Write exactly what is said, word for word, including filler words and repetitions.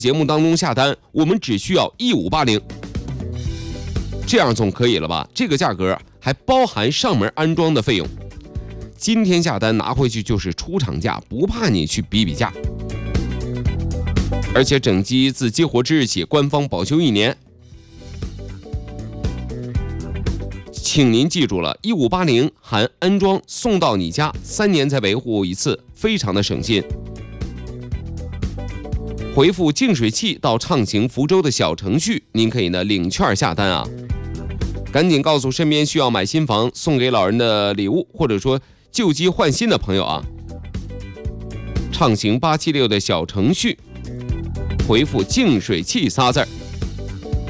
节目当中下单，我们只需要一五八零，这样总可以了吧？这个价格还包含上门安装的费用。今天下单拿回去就是出厂价，不怕你去比比价。而且整机自激活之日起官方保修一年。请您记住了，一五八零含安装送到你家，三年才维护一次，非常的省心。回复净水器到畅行福州的小程序，您可以呢领券下单啊。赶紧告诉身边需要买新房送给老人的礼物，或者说旧机换新的朋友啊。畅行八七六的小程序，回复净水器仨字儿。